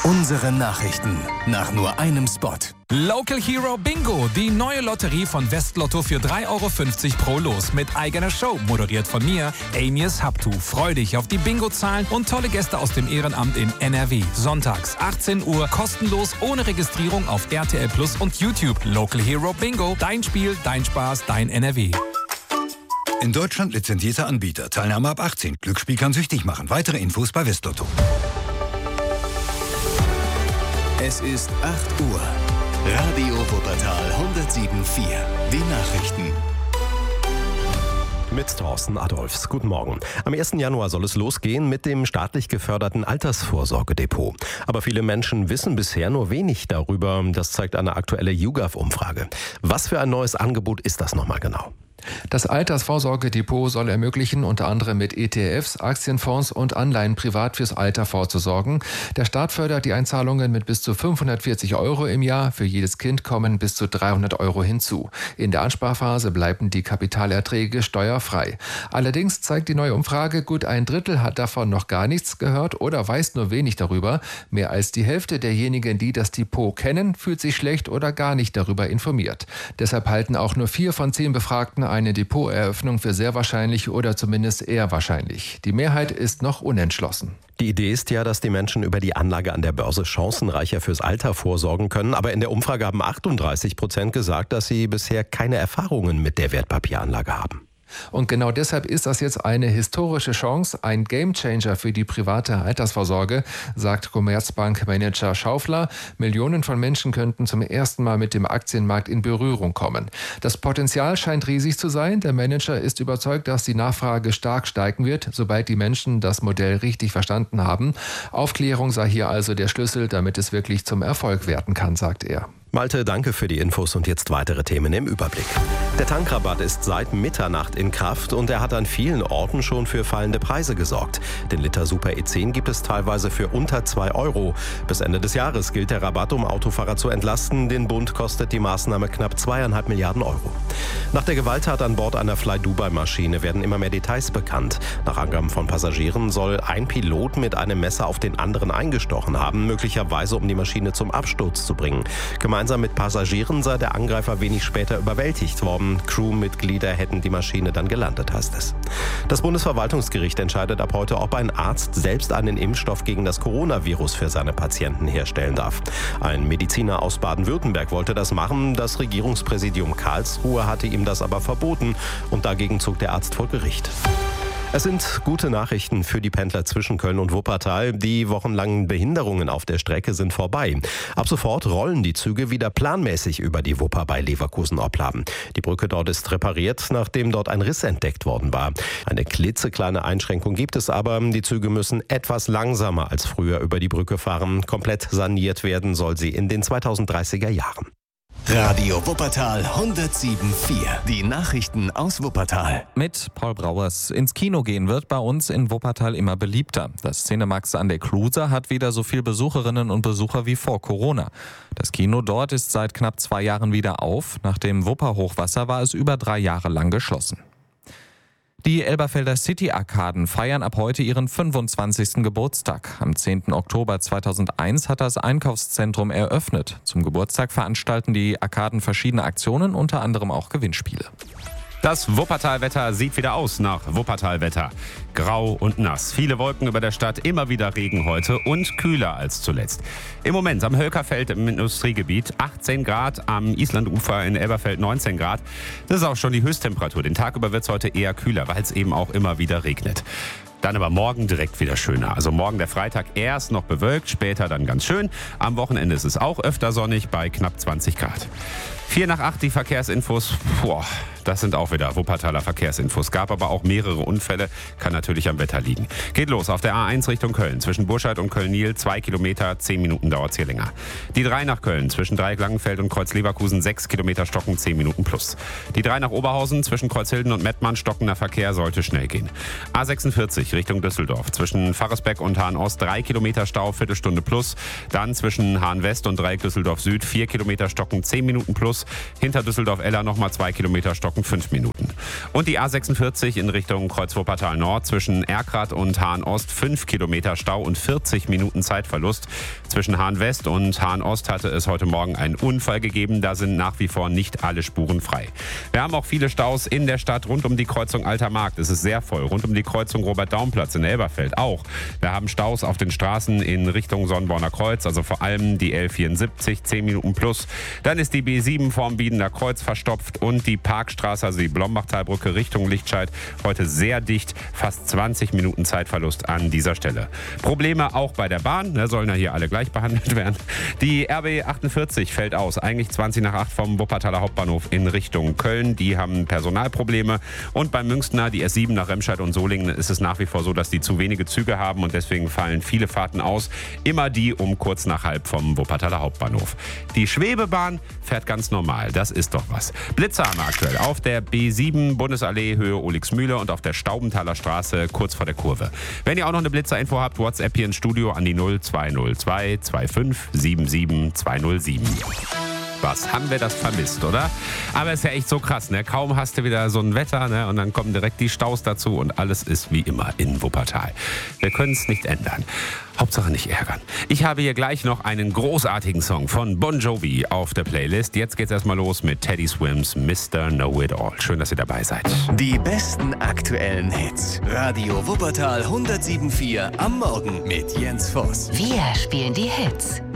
Unsere Nachrichten nach nur einem Spot. Local Hero Bingo, die neue Lotterie von Westlotto für 3,50 € pro Los mit eigener Show, moderiert von mir, Amias Habtu. Freu dich auf die Bingo-Zahlen und tolle Gäste aus dem Ehrenamt in NRW. Sonntags, 18 Uhr, kostenlos, ohne Registrierung auf RTL Plus und YouTube. Local Hero Bingo, dein Spiel, dein Spaß, dein NRW. In Deutschland lizenzierter Anbieter. Teilnahme ab 18. Glücksspiel kann süchtig machen. Weitere Infos bei Westlotto. Es ist 8 Uhr. Radio Wuppertal 107.4. Die Nachrichten. Mit Thorsten Adolfs. Guten Morgen. Am 1. Januar soll es losgehen mit dem staatlich geförderten Altersvorsorgedepot. Aber viele Menschen wissen bisher nur wenig darüber. Das zeigt eine aktuelle YouGov-Umfrage. Was für ein neues Angebot ist das nochmal genau? Das Altersvorsorgedepot soll ermöglichen, unter anderem mit ETFs, Aktienfonds und Anleihen privat fürs Alter vorzusorgen. Der Staat fördert die Einzahlungen mit bis zu 540 € im Jahr. Für jedes Kind kommen bis zu 300 € hinzu. In der Ansparphase bleiben die Kapitalerträge steuerfrei. Allerdings zeigt die neue Umfrage, gut ein Drittel hat davon noch gar nichts gehört oder weiß nur wenig darüber. Mehr als die Hälfte derjenigen, die das Depot kennen, fühlt sich schlecht oder gar nicht darüber informiert. Deshalb halten auch nur 4 von 10 Befragten eine Depoteröffnung für sehr wahrscheinlich oder zumindest eher wahrscheinlich. Die Mehrheit ist noch unentschlossen. Die Idee ist ja, dass die Menschen über die Anlage an der Börse chancenreicher fürs Alter vorsorgen können. Aber in der Umfrage haben 38% gesagt, dass sie bisher keine Erfahrungen mit der Wertpapieranlage haben. Und genau deshalb ist das jetzt eine historische Chance, ein Gamechanger für die private Altersvorsorge, sagt Commerzbank-Manager Schaufler. Millionen von Menschen könnten zum ersten Mal mit dem Aktienmarkt in Berührung kommen. Das Potenzial scheint riesig zu sein. Der Manager ist überzeugt, dass die Nachfrage stark steigen wird, sobald die Menschen das Modell richtig verstanden haben. Aufklärung sei hier also der Schlüssel, damit es wirklich zum Erfolg werden kann, sagt er. Malte, danke für die Infos und jetzt weitere Themen im Überblick. Der Tankrabatt ist seit Mitternacht in Kraft und er hat an vielen Orten schon für fallende Preise gesorgt. Den Liter Super E10 gibt es teilweise für unter 2 €. Bis Ende des Jahres gilt der Rabatt, um Autofahrer zu entlasten. Den Bund kostet die Maßnahme knapp 2,5 Milliarden €. Nach der Gewalttat an Bord einer Fly-Dubai-Maschine werden immer mehr Details bekannt. Nach Angaben von Passagieren soll ein Pilot mit einem Messer auf den anderen eingestochen haben, möglicherweise um die Maschine zum Absturz zu bringen. Gemeinsam mit Passagieren sei der Angreifer wenig später überwältigt worden. Crewmitglieder hätten die Maschine dann gelandet, heißt es. Das Bundesverwaltungsgericht entscheidet ab heute, ob ein Arzt selbst einen Impfstoff gegen das Coronavirus für seine Patienten herstellen darf. Ein Mediziner aus Baden-Württemberg wollte das machen. Das Regierungspräsidium Karlsruhe hatte ihm das aber verboten und dagegen zog der Arzt vor Gericht. Es sind gute Nachrichten für die Pendler zwischen Köln und Wuppertal. Die wochenlangen Behinderungen auf der Strecke sind vorbei. Ab sofort rollen die Züge wieder planmäßig über die Wupper bei Leverkusen-Opladen. Die Brücke dort ist repariert, nachdem dort ein Riss entdeckt worden war. Eine klitzekleine Einschränkung gibt es aber. Die Züge müssen etwas langsamer als früher über die Brücke fahren. Komplett saniert werden soll sie in den 2030er Jahren. Radio Wuppertal 107.4. Die Nachrichten aus Wuppertal. Mit Paul Brauers. Ins Kino gehen wird bei uns in Wuppertal immer beliebter. Das Cinemax an der Kluser hat wieder so viel Besucherinnen und Besucher wie vor Corona. Das Kino dort ist seit knapp 2 Jahren wieder auf. Nach dem Wupperhochwasser war es über 3 Jahre lang geschlossen. Die Elberfelder City-Arkaden feiern ab heute ihren 25. Geburtstag. Am 10. Oktober 2001 hat das Einkaufszentrum eröffnet. Zum Geburtstag veranstalten die Arkaden verschiedene Aktionen, unter anderem auch Gewinnspiele. Das Wuppertal-Wetter sieht wieder aus nach Wuppertal-Wetter. Grau und nass. Viele Wolken über der Stadt, immer wieder Regen heute und kühler als zuletzt. Im Moment am Hölkerfeld im Industriegebiet 18 Grad, am Islandufer in Elberfeld 19 Grad. Das ist auch schon die Höchsttemperatur. Den Tag über wird es heute eher kühler, weil es eben auch immer wieder regnet. Dann aber morgen direkt wieder schöner. Also morgen der Freitag erst noch bewölkt, später dann ganz schön. Am Wochenende ist es auch öfter sonnig bei knapp 20 Grad. 4 nach 8 die Verkehrsinfos. Das sind auch wieder Wuppertaler Verkehrsinfos. Gab aber auch mehrere Unfälle. Kann natürlich am Wetter liegen. Geht los auf der A1 Richtung Köln. Zwischen Burscheid und Köln-Niel 2 Kilometer, 10 Minuten dauert es hier länger. Die 3 nach Köln. Zwischen Dreieck-Langenfeld und Kreuz-Leverkusen 6 Kilometer stocken, 10 Minuten plus. Die 3 nach Oberhausen. Zwischen Kreuzhilden und Mettmann stockender Verkehr, sollte schnell gehen. A46 Richtung Düsseldorf. Zwischen Pfarresbeck und Hahn-Ost 3 Kilometer Stau, Viertelstunde plus. Dann zwischen Hahn-West und Dreieck Düsseldorf Süd 4 Kilometer stocken, 10 Minuten plus. Hinter Düsseldorf-Eller nochmal 2 Kilometer stocken. Stocken 5 Minuten. Und die A46 in Richtung Kreuz-Wuppertal Nord zwischen Erkrath und Hahn-Ost 5 Kilometer Stau und 40 Minuten Zeitverlust. Zwischen Hahn-West und Hahn-Ost hatte es heute Morgen einen Unfall gegeben. Da sind nach wie vor nicht alle Spuren frei. Wir haben auch viele Staus in der Stadt rund um die Kreuzung Alter Markt. Es ist sehr voll. Rund um die Kreuzung Robert-Daum-Platz in Elberfeld auch. Wir haben Staus auf den Straßen in Richtung Sonnenborner Kreuz, also vor allem die L74, 10 Minuten plus. Dann ist die B7 vorm Biedener Kreuz verstopft und die Parkstraße, also die Blombachtalbrücke Richtung Lichtscheid, heute sehr dicht. Fast 20 Minuten Zeitverlust an dieser Stelle. Probleme auch bei der Bahn, sollen ja hier alle gleich behandelt werden. Die RB 48 fällt aus, eigentlich 20 nach 8 vom Wuppertaler Hauptbahnhof in Richtung Köln. Die haben Personalprobleme. Und beim Münchner, die S7 nach Remscheid und Solingen, ist es nach wie vor so, dass die zu wenige Züge haben und deswegen fallen viele Fahrten aus. Immer die um kurz nach halb vom Wuppertaler Hauptbahnhof. Die Schwebebahn fährt ganz normal, das ist doch was. Blitzer haben wir aktuell auf der B7 Bundesallee Höhe Olixmühle und auf der Staubenthaler Straße kurz vor der Kurve. Wenn ihr auch noch eine Blitzer-Info habt, WhatsApp hier ins Studio an die 0202 25 77 207. Was haben wir das vermisst, oder? Aber es ist ja echt so krass, ne? Kaum hast du wieder so ein Wetter, ne? Und dann kommen direkt die Staus dazu und alles ist wie immer in Wuppertal. Wir können es nicht ändern. Hauptsache nicht ärgern. Ich habe hier gleich noch einen großartigen Song von Bon Jovi auf der Playlist. Jetzt geht's erstmal los mit Teddy Swims Mr. Know It All. Schön, dass ihr dabei seid. Die besten aktuellen Hits. Radio Wuppertal 107.4 am Morgen mit Jens Voss. Wir spielen die Hits.